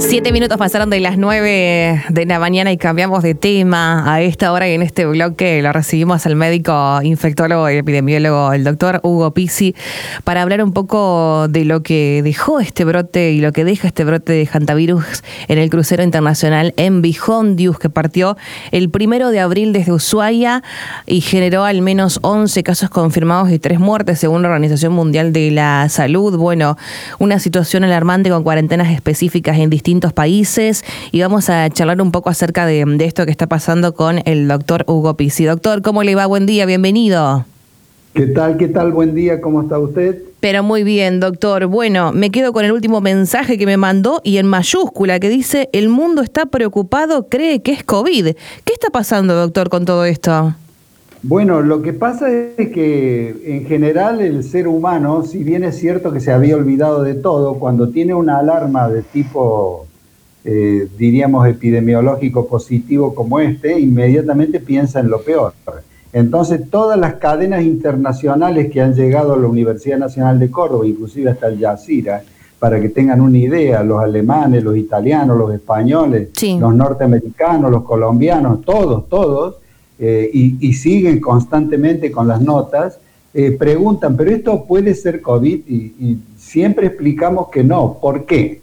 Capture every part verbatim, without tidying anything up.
Siete minutos pasaron de las nueve de la mañana y cambiamos de tema. A esta hora y en este bloque lo recibimos al médico infectólogo y epidemiólogo, el doctor Hugo Pizzi, para hablar un poco de lo que dejó este brote y lo que deja este brote de hantavirus en el crucero internacional M V Hondius, que partió el primero de abril desde Ushuaia y generó al menos once casos confirmados y tres muertes, según la Organización Mundial de la Salud. Bueno, una situación alarmante con cuarentenas específicas en distintos países, y vamos a charlar un poco acerca de, de esto que está pasando con el doctor Hugo Pizzi. Doctor, ¿cómo le va? Buen día, bienvenido. ¿Qué tal? ¿Qué tal? Buen día, ¿cómo está usted? Pero muy bien, doctor. Bueno, me quedo con el último mensaje que me mandó y en mayúscula, que dice: el mundo está preocupado, cree que es COVID. ¿Qué está pasando, doctor, con todo esto? Bueno, lo que pasa es que en general el ser humano, si bien es cierto que se había olvidado de todo, cuando tiene una alarma de tipo, eh, diríamos, epidemiológico positivo como este, inmediatamente piensa en lo peor. Entonces, todas las cadenas internacionales que han llegado a la Universidad Nacional de Córdoba, inclusive hasta el Yazira, para que tengan una idea, los alemanes, los italianos, los españoles, sí, los norteamericanos, los colombianos, todos, todos, eh, y, y siguen constantemente con las notas, eh, preguntan, ¿pero esto puede ser COVID? Y, y siempre explicamos que no. ¿Por qué?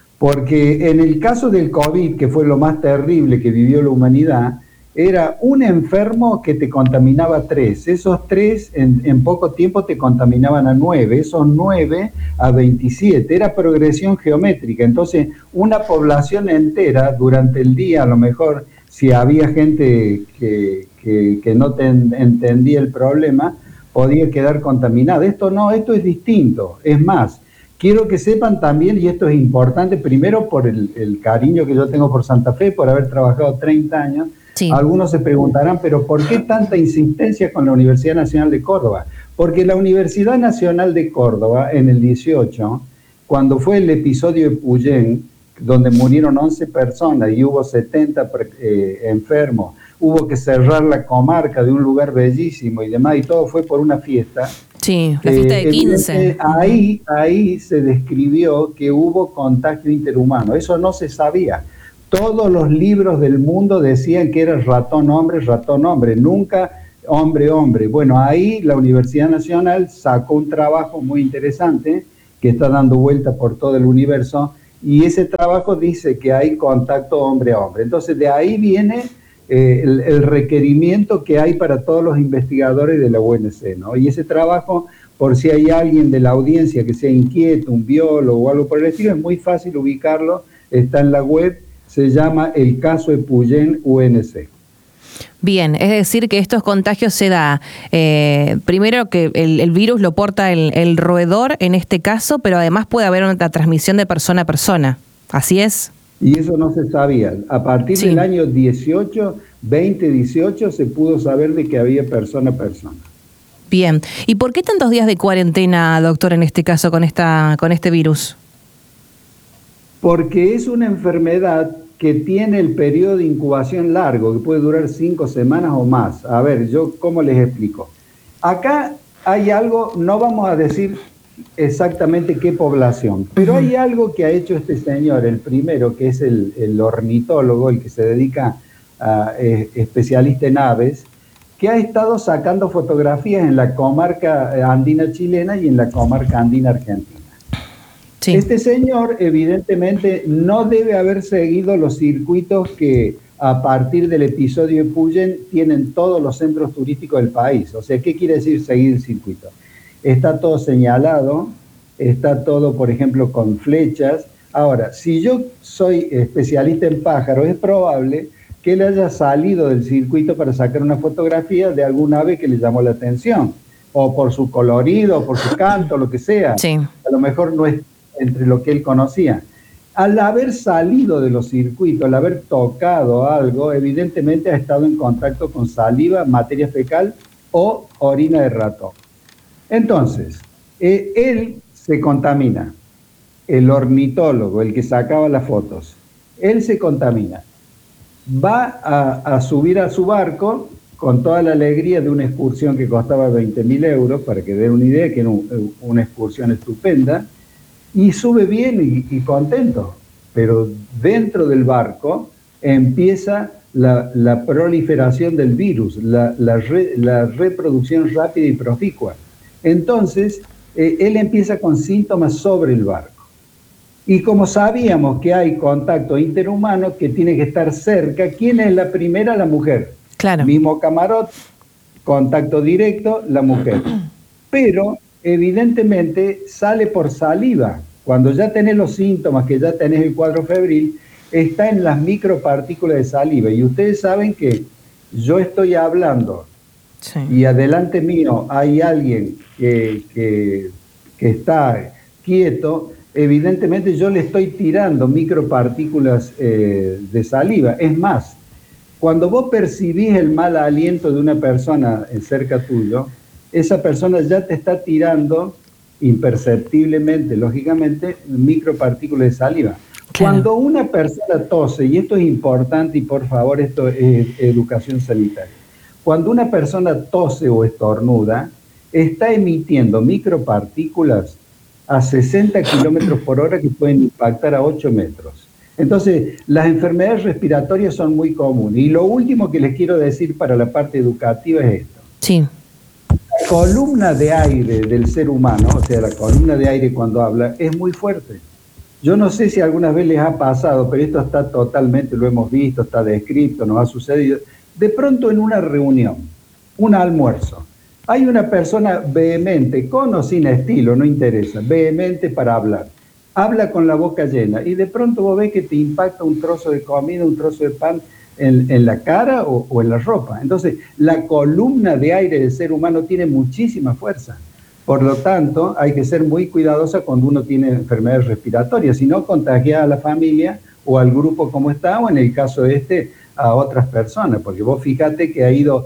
Porque en el caso del COVID, que fue lo más terrible que vivió la humanidad, era un enfermo que te contaminaba tres. Esos tres en, en poco tiempo te contaminaban a nueve, esos nueve a veintisiete. Era progresión geométrica. Entonces, una población entera durante el día, a lo mejor, si había gente que, que, que no te entendía el problema, podía quedar contaminada. Esto no, esto es distinto. Es más, quiero que sepan también, y esto es importante, primero por el, el cariño que yo tengo por Santa Fe, por haber trabajado treinta años, sí. Algunos se preguntarán, pero ¿por qué tanta insistencia con la Universidad Nacional de Córdoba? Porque la Universidad Nacional de Córdoba, en el dieciocho, cuando fue el episodio de Puyén, donde murieron once personas y hubo setenta eh, enfermos, hubo que cerrar la comarca de un lugar bellísimo y demás, y todo fue por una fiesta. Sí, la fiesta de quince. Eh, ahí, ahí se describió que hubo contagio interhumano. Eso no se sabía. Todos los libros del mundo decían que era ratón hombre, ratón hombre, nunca hombre hombre. Bueno, ahí la Universidad Nacional sacó un trabajo muy interesante que está dando vuelta por todo el universo, y ese trabajo dice que hay contacto hombre a hombre. Entonces de ahí viene eh, el, el requerimiento que hay para todos los investigadores de la U N C, ¿no? Y ese trabajo, por si hay alguien de la audiencia que sea inquieto, un biólogo o algo por el estilo, es muy fácil ubicarlo, está en la web, se llama El caso de Puyén U N C. Bien, es decir que estos contagios se da, eh, primero que el, el virus lo porta el, el roedor en este caso, pero además puede haber una transmisión de persona a persona, ¿así es? Y eso no se sabía. A partir sí. del año dieciocho, veinte, dieciocho, se pudo saber de que había persona a persona. Bien, ¿y por qué tantos días de cuarentena, doctor, en este caso con, esta, con este virus? Porque es una enfermedad que tiene el periodo de incubación largo, que puede durar cinco semanas o más. A ver, yo cómo les explico. Acá hay algo, no vamos a decir exactamente qué población, pero hay algo que ha hecho este señor, el primero, que es el, el ornitólogo, el que se dedica a eh, especialista en aves, que ha estado sacando fotografías en la comarca andina chilena y en la comarca andina argentina. Sí. Este señor evidentemente no debe haber seguido los circuitos que a partir del episodio de Puyén tienen todos los centros turísticos del país. O sea, ¿qué quiere decir seguir el circuito? Está todo señalado, está todo, por ejemplo, con flechas. Ahora, si yo soy especialista en pájaros, es probable que él haya salido del circuito para sacar una fotografía de algún ave que le llamó la atención, o por su colorido, o por su canto, lo que sea. Sí. A lo mejor no es entre lo que él conocía. Al haber salido de los circuitos, al haber tocado algo, evidentemente ha estado en contacto con saliva, materia fecal o orina de ratón. Entonces, eh, él se contamina, el ornitólogo, el que sacaba las fotos, él se contamina, va a, a subir a su barco con toda la alegría de una excursión que costaba veinte mil euros, para que den una idea, que era un, una excursión estupenda, y sube bien y, y contento. pero dentro del barco empieza la, la proliferación del virus, la, la, re, la reproducción rápida y proficua. Entonces, eh, él empieza con síntomas sobre el barco. Y como sabíamos que hay contacto interhumano que tiene que estar cerca, ¿quién es la primera? La mujer. Claro. Mismo camarote, contacto directo, la mujer. Pero evidentemente sale por saliva. Cuando ya tenés los síntomas, que ya tenés el cuadro febril, está en las micropartículas de saliva. Y ustedes saben que yo estoy hablando, sí, y adelante mío hay alguien que, que, que está quieto, evidentemente yo le estoy tirando micropartículas eh, de saliva. Es más, cuando vos percibís el mal aliento de una persona cerca tuyo, esa persona ya te está tirando imperceptiblemente, lógicamente, micropartículas de saliva. Claro. Cuando una persona tose, y esto es importante y por favor esto es educación sanitaria, cuando una persona tose o estornuda, está emitiendo micropartículas a sesenta kilómetros por hora que pueden impactar a ocho metros. Entonces, las enfermedades respiratorias son muy comunes. Y lo último que les quiero decir para la parte educativa es esto. Sí. La columna de aire del ser humano, o sea, la columna de aire cuando habla, es muy fuerte. Yo no sé si algunas veces les ha pasado, pero esto está totalmente, lo hemos visto, está descrito, nos ha sucedido. De pronto en una reunión, un almuerzo, hay una persona vehemente, con o sin estilo, no interesa, vehemente para hablar. Habla con la boca llena y de pronto vos ves que te impacta un trozo de comida, un trozo de pan en, en la cara o, o en la ropa. Entonces, la columna de aire del ser humano tiene muchísima fuerza. Por lo tanto, hay que ser muy cuidadosa cuando uno tiene enfermedades respiratorias, si no contagia a la familia o al grupo como está, o en el caso este, a otras personas, porque vos fíjate que ha ido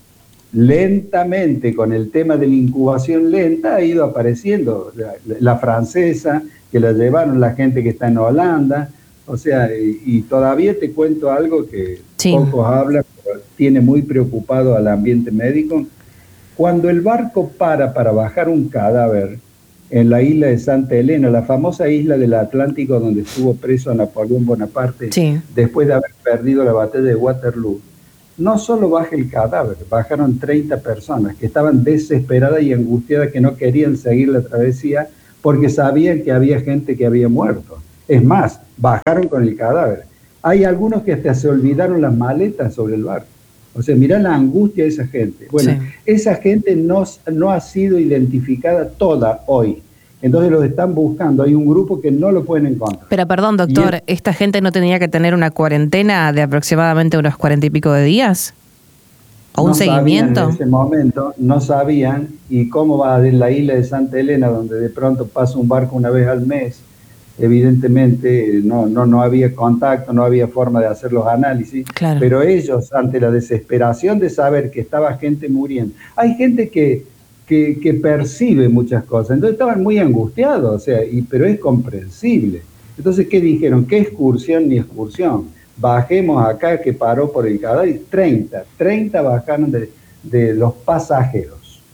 lentamente con el tema de la incubación lenta, ha ido apareciendo la, la francesa, que la llevaron la gente que está en Holanda, o sea, y, y todavía te cuento algo que sí, pocos hablan, pero tiene muy preocupado al ambiente médico. Cuando el barco para para bajar un cadáver en la isla de Santa Elena, la famosa isla del Atlántico donde estuvo preso Napoleón Bonaparte, sí, después de haber perdido la batalla de Waterloo, no solo baja el cadáver, bajaron treinta personas que estaban desesperadas y angustiadas, que no querían seguir la travesía porque sabían que había gente que había muerto. Es más, bajaron con el cadáver. Hay algunos que hasta se olvidaron las maletas sobre el barco. O sea, mirá la angustia de esa gente. Bueno, sí, esa gente no, no ha sido identificada toda hoy. Entonces los están buscando. Hay un grupo que no lo pueden encontrar. Pero perdón, doctor, es, ¿esta gente no tenía que tener una cuarentena de aproximadamente unos cuarenta y pico de días? ¿O un no seguimiento? En ese momento no sabían. ¿Y cómo va a la isla de Santa Elena, donde de pronto pasa un barco una vez al mes? Evidentemente no, no, no había contacto, no había forma de hacer los análisis, claro, pero ellos, ante la desesperación de saber que estaba gente muriendo, hay gente que, que, que percibe muchas cosas, entonces estaban muy angustiados, o sea, y, pero es comprensible. Entonces, ¿qué dijeron? ¿Qué excursión ni excursión? Bajemos acá, que paró por el cadáver, treinta, treinta bajaron de, de los pasajeros.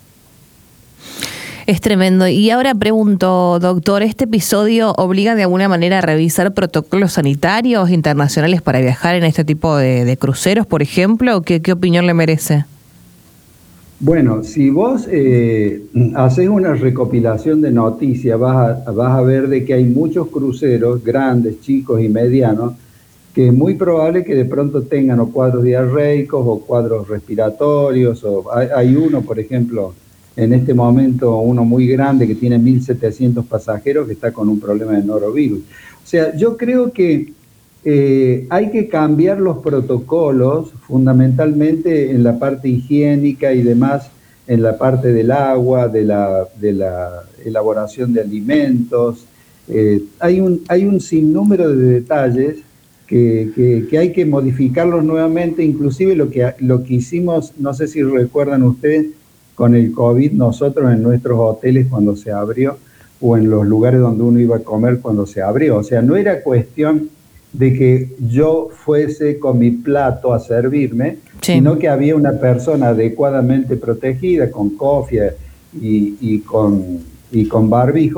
Es tremendo. Y ahora pregunto, doctor, ¿este episodio obliga de alguna manera a revisar protocolos sanitarios internacionales para viajar en este tipo de, de cruceros, por ejemplo? ¿Qué, qué opinión le merece? Bueno, si vos eh, haces una recopilación de noticias, vas a, vas a ver de que hay muchos cruceros, grandes, chicos y medianos, que es muy probable que de pronto tengan o cuadros diarreicos o cuadros respiratorios. O hay, hay uno, por ejemplo, en este momento uno muy grande que tiene mil setecientos pasajeros que está con un problema de norovirus. O sea, yo creo que eh, hay que cambiar los protocolos fundamentalmente en la parte higiénica y demás, en la parte del agua, de la, de la elaboración de alimentos. Eh, hay, un, hay un sinnúmero de detalles que, que, que hay que modificarlos nuevamente, inclusive lo que, lo que hicimos, no sé si recuerdan ustedes, con el COVID, nosotros en nuestros hoteles cuando se abrió, o en los lugares donde uno iba a comer cuando se abrió. O sea, no era cuestión de que yo fuese con mi plato a servirme, sí, sino que había una persona adecuadamente protegida, con cofia y, y, con, y con barbijo,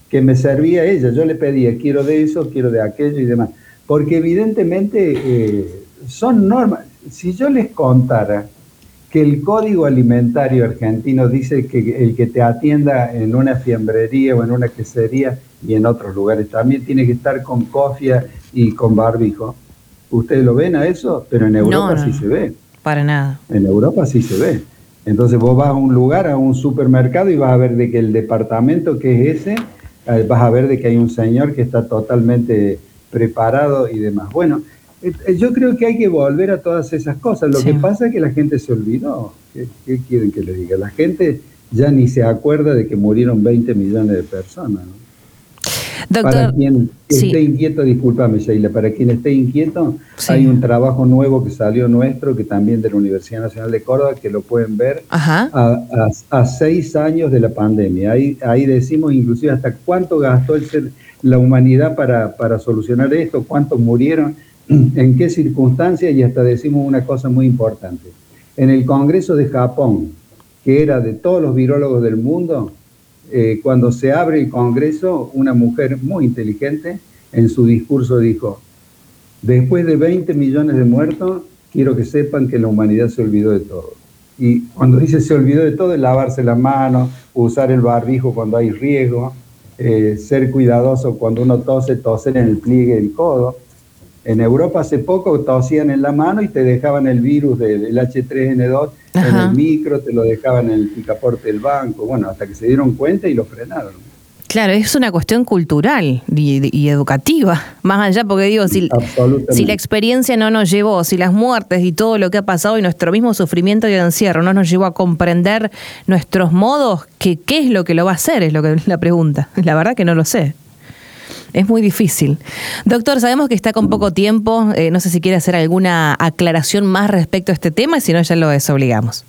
que me servía ella. Yo le pedía, quiero de eso, quiero de aquello y demás. Porque evidentemente eh, son normas. Si yo les contara que el Código Alimentario Argentino dice que el que te atienda en una fiambrería o en una quesería y en otros lugares también tiene que estar con cofia y con barbijo. ¿Ustedes lo ven a eso? Pero en Europa no, no, sí se ve. Para nada. En Europa sí se ve. Entonces vos vas a un lugar, a un supermercado y vas a ver de que el departamento que es ese, eh, vas a ver de que hay un señor que está totalmente preparado y demás. Bueno, eh, yo creo que hay que volver a todas esas cosas. Lo sí. que pasa es que la gente se olvidó. ¿Qué, qué quieren que les diga? La gente ya ni se acuerda de que murieron veinte millones de personas, ¿no? Doctor, para quien esté sí. inquieto, discúlpame Sheila, para quien esté inquieto, sí. hay un trabajo nuevo que salió nuestro, que también de la Universidad Nacional de Córdoba, que lo pueden ver a, a, a seis años de la pandemia. Ahí, ahí decimos inclusive hasta cuánto gastó el ser, la humanidad para, para solucionar esto, cuántos murieron, en qué circunstancias, y hasta decimos una cosa muy importante. En el Congreso de Japón, que era de todos los virólogos del mundo, Eh, cuando se abre el Congreso, una mujer muy inteligente en su discurso dijo, después de veinte millones de muertos, quiero que sepan que la humanidad se olvidó de todo. Y cuando dice se olvidó de todo, es lavarse las manos, usar el barbijo cuando hay riesgo, eh, ser cuidadoso cuando uno tose, toser en el pliegue del codo. En Europa hace poco tosían en la mano y te dejaban el virus del H tres N dos Ajá. en el micro, te lo dejaban en el picaporte del banco, bueno, hasta que se dieron cuenta y lo frenaron. Claro, es una cuestión cultural y, y educativa, más allá, porque digo, si, si la experiencia no nos llevó, si las muertes y todo lo que ha pasado y nuestro mismo sufrimiento y encierro no nos llevó a comprender nuestros modos, ¿qué, qué es lo que lo va a hacer? Es lo que la pregunta. La verdad que no lo sé. Es muy difícil. Doctor, sabemos que está con poco tiempo, eh, no sé si quiere hacer alguna aclaración más respecto a este tema, y si no ya lo desobligamos.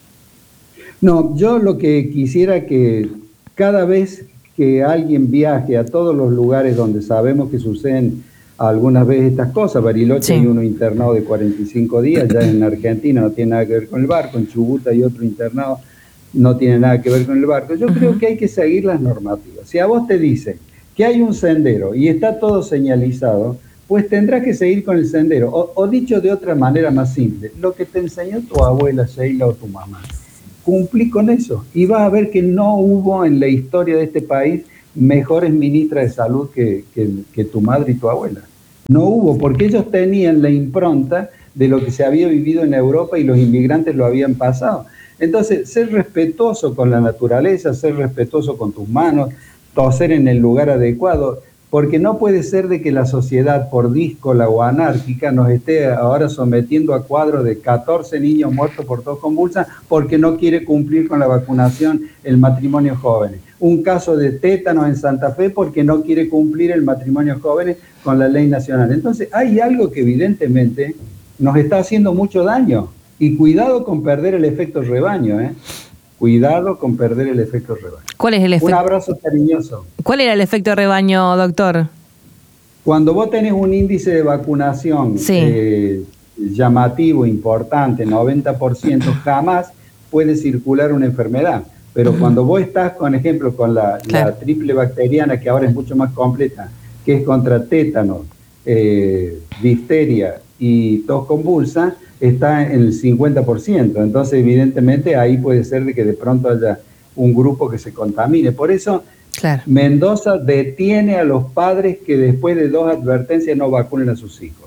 No, yo lo que quisiera que cada vez que alguien viaje a todos los lugares donde sabemos que suceden algunas veces estas cosas, Bariloche sí. hay uno internado de cuarenta y cinco días, ya en Argentina no tiene nada que ver con el barco, en Chubut hay otro internado, no tiene nada que ver con el barco. Yo uh-huh. creo que hay que seguir las normativas. Si a vos te dicen que hay un sendero y está todo señalizado, pues tendrás que seguir con el sendero. O, o dicho de otra manera más simple, lo que te enseñó tu abuela Sheila o tu mamá, cumplí con eso. Y vas a ver que no hubo en la historia de este país mejores ministras de salud que, que, que tu madre y tu abuela. No hubo, porque ellos tenían la impronta de lo que se había vivido en Europa y los inmigrantes lo habían pasado. Entonces, ser respetuoso con la naturaleza, ser respetuoso con tus manos, toser en el lugar adecuado, porque no puede ser de que la sociedad por díscola o anárquica nos esté ahora sometiendo a cuadros de catorce niños muertos por tos convulsa porque no quiere cumplir con la vacunación el matrimonio jóvenes. Un caso de tétanos en Santa Fe porque no quiere cumplir el matrimonio jóvenes con la ley nacional. Entonces hay algo que evidentemente nos está haciendo mucho daño, y cuidado con perder el efecto rebaño, ¿eh? Cuidado con perder el efecto rebaño. ¿Cuál es el efecto? Un abrazo cariñoso. ¿Cuál era el efecto rebaño, doctor? Cuando vos tenés un índice de vacunación sí. eh, llamativo, importante, noventa por ciento, jamás puede circular una enfermedad. Pero uh-huh. cuando vos estás, por ejemplo, con la, claro. la triple bacteriana, que ahora es mucho más completa, que es contra tétano, eh, difteria y tos convulsa, está en el cincuenta por ciento. Entonces, evidentemente, ahí puede ser de que de pronto haya un grupo que se contamine. Por eso, claro. Mendoza detiene a los padres que después de dos advertencias no vacunen a sus hijos.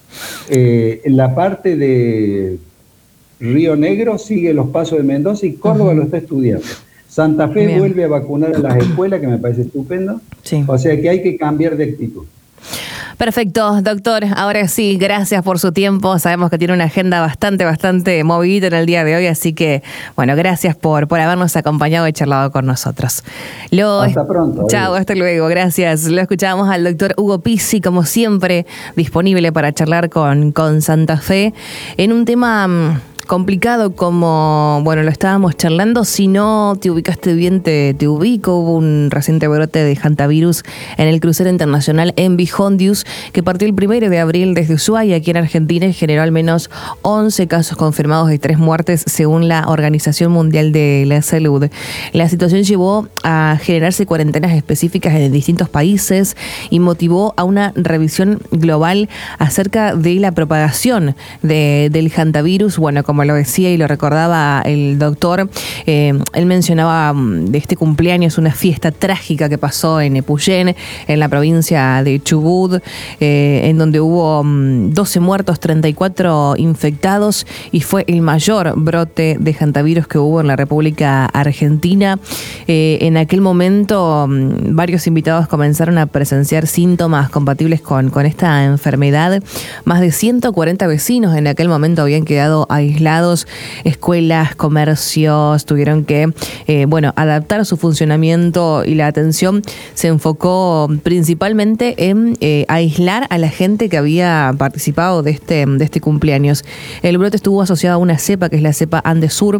Eh, en la parte de Río Negro sigue los pasos de Mendoza y Córdoba uh-huh. lo está estudiando. Santa Fe Bien. vuelve a vacunar a las escuelas, que me parece estupendo. Sí. O sea que hay que cambiar de actitud. Perfecto, doctor. Ahora sí, gracias por su tiempo. Sabemos que tiene una agenda bastante, bastante movidita en el día de hoy, así que, bueno, gracias por, por habernos acompañado y charlado con nosotros. Lo hasta es... pronto. Chao, hasta luego. Gracias. Lo escuchamos al doctor Hugo Pizzi, como siempre, disponible para charlar con, con Santa Fe en un tema complicado como, bueno, lo estábamos charlando. Si no te ubicaste bien, te, te ubico. Hubo un reciente brote de hantavirus en el crucero internacional M V Hondius, que partió el primero de abril desde Ushuaia, aquí en Argentina, y generó al menos once casos confirmados y tres muertes, según la Organización Mundial de la Salud. La situación llevó a generarse cuarentenas específicas en distintos países y motivó a una revisión global acerca de la propagación de, del hantavirus. Bueno, como lo decía y lo recordaba el doctor, eh, él mencionaba de este cumpleaños una fiesta trágica que pasó en Epuyén, en la provincia de Chubut, eh, en donde hubo doce muertos, treinta y cuatro infectados, y fue el mayor brote de hantavirus que hubo en la República Argentina. Eh, en aquel momento, varios invitados comenzaron a presenciar síntomas compatibles con, con esta enfermedad. Más de ciento cuarenta vecinos en aquel momento habían quedado aislados. Escuelas, comercios tuvieron que, eh, bueno, adaptar su funcionamiento, y la atención se enfocó principalmente en eh, aislar a la gente que había participado de este, de este cumpleaños. El brote estuvo asociado a una cepa, que es la cepa Andesur,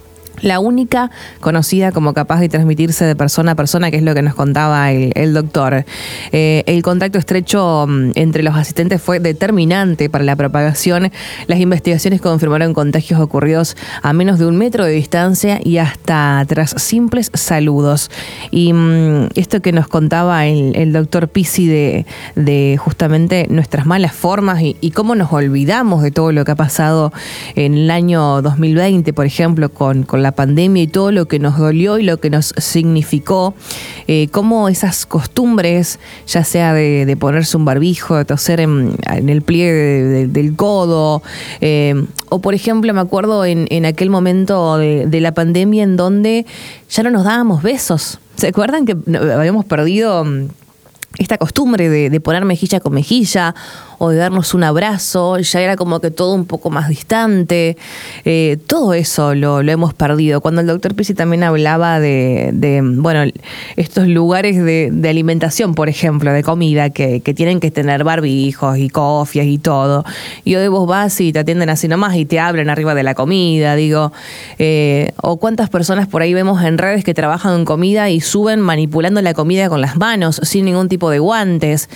la única conocida como capaz de transmitirse de persona a persona, que es lo que nos contaba el, el doctor. Eh, el contacto estrecho entre los asistentes fue determinante para la propagación. Las investigaciones confirmaron contagios ocurridos a menos de un metro de distancia y hasta tras simples saludos. Y um, esto que nos contaba el, el doctor Pisi de, de justamente nuestras malas formas y, y cómo nos olvidamos de todo lo que ha pasado en el año dos mil veinte, por ejemplo, con, con la pandemia y todo lo que nos dolió y lo que nos significó, eh, cómo esas costumbres, ya sea de, de ponerse un barbijo, de toser en, en el pliegue de, de, del codo, eh, o por ejemplo me acuerdo en, en aquel momento de, de la pandemia en donde ya no nos dábamos besos. ¿Se acuerdan que habíamos perdido esta costumbre de, de poner mejilla con mejilla o de darnos un abrazo? Ya era como que todo un poco más distante. Eh, todo eso lo, lo hemos perdido. Cuando el doctor Pisi también hablaba de, de bueno, estos lugares de, de alimentación, por ejemplo, de comida, que, que tienen que tener barbijos y cofias y todo. Y hoy vos vas y te atienden así nomás y te hablan arriba de la comida, digo. Eh, o cuántas personas por ahí vemos en redes que trabajan en comida y suben manipulando la comida con las manos, sin ningún tipo de guantes.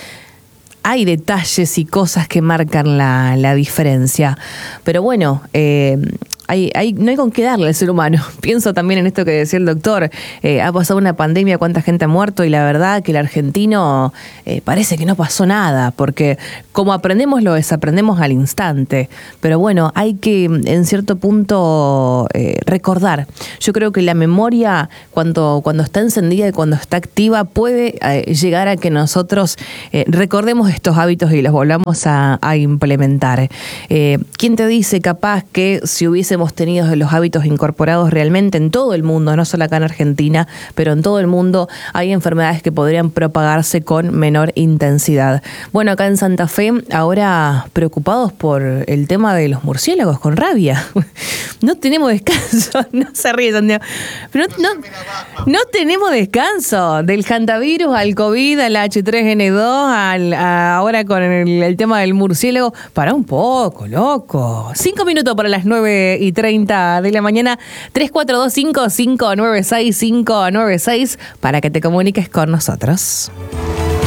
Hay detalles y cosas que marcan la, la diferencia. Pero bueno, eh, hay, hay, no hay con qué darle al ser humano. Pienso también en esto que decía el doctor. Eh, ha pasado una pandemia, cuánta gente ha muerto, y la verdad que el argentino eh, parece que no pasó nada, porque como aprendemos lo desaprendemos al instante. Pero bueno, hay que en cierto punto eh, recordar. Yo creo que la memoria, cuando, cuando está encendida y cuando está activa, puede eh, llegar a que nosotros eh, recordemos estos hábitos y los volvamos a, a implementar. Eh, ¿Quién te dice capaz que si hubiésemos tenido los hábitos incorporados realmente en todo el mundo, no solo acá en Argentina, pero en todo el mundo, hay enfermedades que podrían propagarse con menor intensidad? Bueno, acá en Santa Fe, ahora preocupados por el tema de los murciélagos con rabia. No tenemos descanso, no se ríe, Santiago. Pero no, no, no tenemos descanso. Del hantavirus al COVID, al H tres N dos, al, a, ahora con el, el tema del murciélago. Para un poco, loco. Cinco minutos para las nueve y treinta de la mañana. tres cuatro dos cinco, cinco nueve seis, cinco nueve seis para que te comuniques con nosotros.